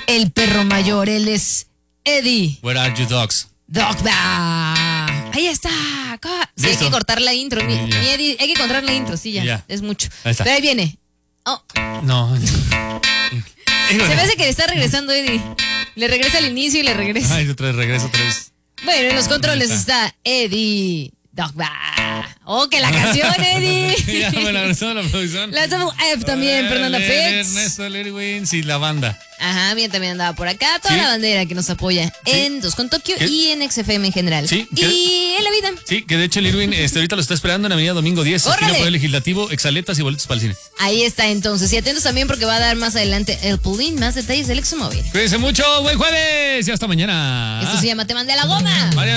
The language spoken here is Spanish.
el perro mayor, él es Eddie. Where are you dogs? Dogba. Ahí está. Sí, hay que cortar la intro. Mi Eddie, hay que cortar la intro, sí, ya. Es mucho. Ahí está. Pero ahí viene. Oh. No. Se me hace que le está regresando Eddie. Le regresa al inicio y le regresa. Ay, otra vez, regreso otra vez. Bueno, en los controles está Eddie Dogba. Oh, que la canción, Eddie. Ya me la regresó la producción. La Double F también, Fernanda Fitz. Ernesto Lerwins y la banda. Ajá, bien, también andaba por acá. Toda la bandera que nos apoya en Dos con Tokio y en XFM en general. Sí. Y en la vida. Sí, que de hecho el Irwin ahorita lo está esperando en Avenida Domingo 10. Esquina Poder Legislativo, exaletas y boletos para el cine. Ahí está entonces. Y atentos también porque va a dar más adelante el Pulín, más detalles del Exomóvil. Cuídense mucho, buen jueves y hasta mañana. Esto se llama Te mandé a la goma.